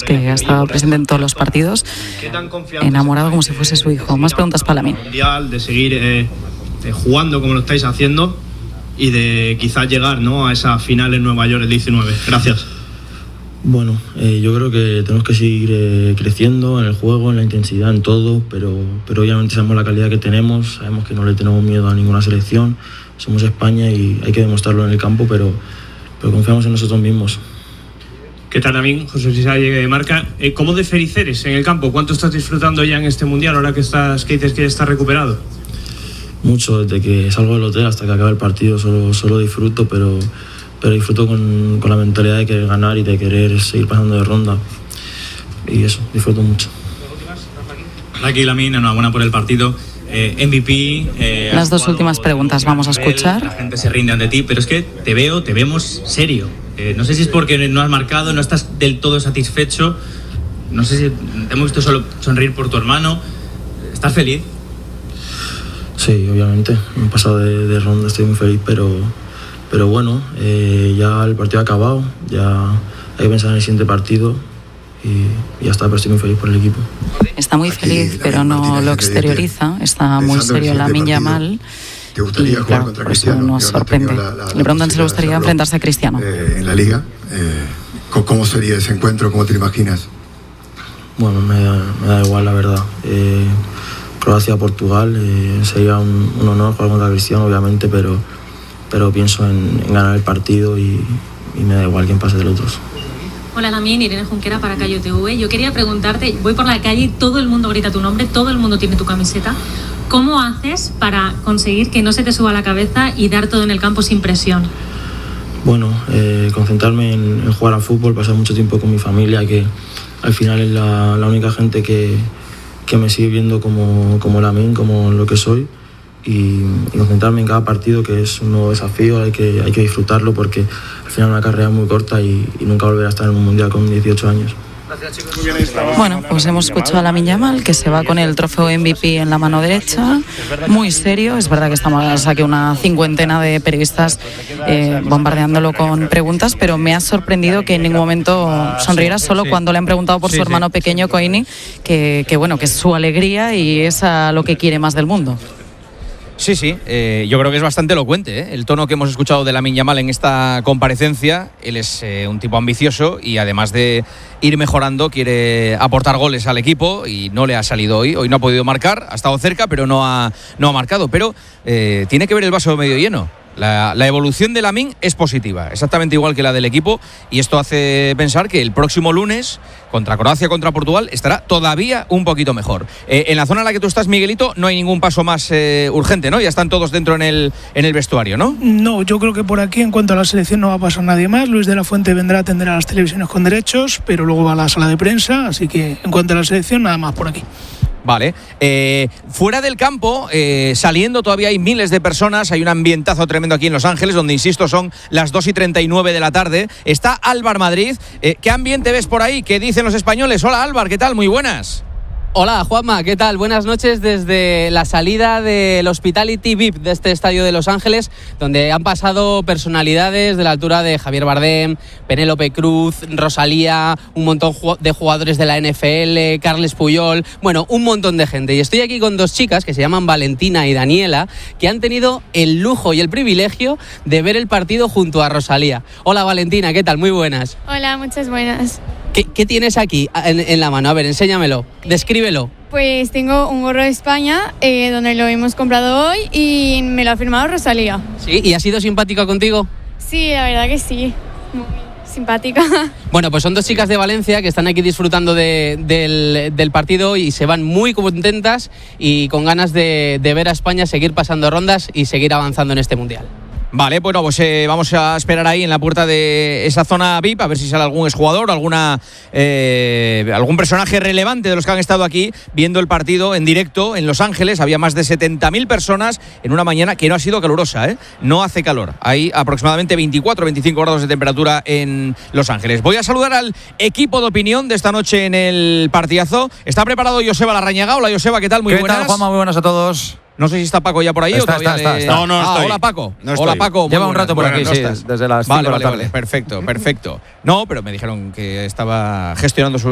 años, que ha estado presente en todos los partidos, enamorado como si fuese su hijo. Más preguntas para Lamine. De seguir jugando como lo estáis haciendo y de quizás llegar, ¿no?, a esa final en Nueva York el 19. Gracias. Bueno, yo creo que tenemos que seguir creciendo en el juego, en la intensidad, en todo, pero obviamente sabemos la calidad que tenemos, sabemos que no le tenemos miedo a ninguna selección, somos España y hay que demostrarlo en el campo, pero confiamos en nosotros mismos. ¿Qué tal, Lamine? José Luis Salle de Marca. ¿Cómo de feliz eres en el campo? ¿Cuánto estás disfrutando ya en este Mundial ahora que dices que estás recuperado? Mucho, desde que salgo del hotel hasta que acaba el partido solo disfruto, pero disfruto con la mentalidad de querer ganar y de querer seguir pasando de ronda. Y eso, disfruto mucho. Aquí, Lamine, enhorabuena por el partido. MVP. Las dos últimas preguntas vamos a escuchar. La gente se rinde ante ti, pero es que te vemos serio. No sé si es porque no has marcado, no estás del todo satisfecho. No sé si te hemos visto solo sonreír por tu hermano. ¿Estás feliz? Sí, obviamente. Me he pasado de ronda, estoy muy feliz, pero bueno, ya el partido ha acabado, ya hay que pensar en el siguiente partido y ya está, pero estoy muy feliz por el equipo. Está muy feliz, pero no lo exterioriza, está muy serio Lamine Yamal. ¿Te gustaría jugar contra Cristiano? Eso nos sorprende. Le preguntan si le gustaría enfrentarse a Cristiano. En la Liga, ¿cómo sería ese encuentro? ¿Cómo te lo imaginas? Bueno, me da igual, la verdad. Croacia-Portugal, sería un honor jugar contra Cristiano, obviamente, pero pienso en ganar el partido y me da igual quién pase de los otros. Hola, Lamine, Irene Junquera para Cayo TV. Yo quería preguntarte, voy por la calle y todo el mundo grita tu nombre, todo el mundo tiene tu camiseta. ¿Cómo haces para conseguir que no se te suba la cabeza y dar todo en el campo sin presión? Bueno, concentrarme en jugar al fútbol, pasar mucho tiempo con mi familia, que al final es la única gente que me sigue viendo como Lamine, como lo que soy. Y concentrarme en cada partido, que es un nuevo desafío, hay que disfrutarlo porque al final es una carrera muy corta y nunca volveré a estar en un mundial con 18 años. Gracias, chicos. Bueno, pues hemos escuchado a Lamine Yamal, que se va con el trofeo MVP en la mano derecha, muy serio. Es verdad que estamos aquí una cincuentena de periodistas bombardeándolo con preguntas, pero me ha sorprendido que en ningún momento sonriera, solo cuando le han preguntado por su hermano pequeño, Koini, que bueno, que es su alegría y es a lo que quiere más del mundo. Sí, yo creo que es bastante elocuente, ¿eh? El tono que hemos escuchado de Lamine Yamal en esta comparecencia. Él es un tipo ambicioso y además de ir mejorando quiere aportar goles al equipo y no le ha salido hoy no ha podido marcar, ha estado cerca pero no ha marcado, pero tiene que ver el vaso medio lleno. La evolución de Lamine es positiva, exactamente igual que la del equipo, y esto hace pensar que el próximo lunes contra Croacia, contra Portugal, estará todavía un poquito mejor. En la zona en la que tú estás, Miguelito, no hay ningún paso más urgente, ¿no? Ya están todos dentro en el vestuario, ¿no? No, yo creo que por aquí, en cuanto a la selección, no va a pasar nadie más. Luis de la Fuente vendrá a atender a las televisiones con derechos, pero luego va a la sala de prensa, así que en cuanto a la selección, nada más por aquí. Vale, fuera del campo, saliendo todavía hay miles de personas, hay un ambientazo tremendo aquí en Los Ángeles, donde, insisto, son las 2:39 de la tarde. Está Álvar Madrid. ¿Qué ambiente ves por ahí? ¿Qué dicen los españoles? Hola, Álvar, ¿qué tal? Muy buenas. Hola, Juanma, ¿qué tal? Buenas noches desde la salida del Hospitality VIP de este estadio de Los Ángeles, donde han pasado personalidades de la altura de Javier Bardem, Penélope Cruz, Rosalía, un montón de jugadores de la NFL, Carles Puyol, bueno, un montón de gente. Y estoy aquí con dos chicas que se llaman Valentina y Daniela, que han tenido el lujo y el privilegio de ver el partido junto a Rosalía. Hola, Valentina, ¿qué tal? Muy buenas. Hola, muchas buenas. ¿Qué tienes aquí en la mano? A ver, enséñamelo, descríbelo. Pues tengo un gorro de España, donde lo hemos comprado hoy y me lo ha firmado Rosalía. ¿Sí? ¿Y ha sido simpática contigo? Sí, la verdad que sí, muy simpática. Bueno, pues son dos chicas de Valencia que están aquí disfrutando del partido y se van muy contentas y con ganas de ver a España seguir pasando rondas y seguir avanzando en este Mundial. Vale, bueno, pues vamos a esperar ahí en la puerta de esa zona VIP a ver si sale algún exjugador, algún personaje relevante de los que han estado aquí viendo el partido en directo en Los Ángeles. Había más de 70.000 personas en una mañana que no ha sido calurosa, ¿eh? No hace calor. Hay aproximadamente 24-25 grados de temperatura en Los Ángeles. Voy a saludar al equipo de opinión de esta noche en el partidazo. Está preparado Joseba Larrañaga. Hola, Joseba, ¿qué tal? Muy buenas. ¿Qué tal, Juanma? Muy buenas a todos. No sé si está Paco ya por ahí está, o todavía está. No estoy. Hola, Paco. No hola, Paco. Lleva un rato por aquí, sí, desde las 5 de la tarde. Vale, perfecto. No, pero me dijeron que estaba gestionando sus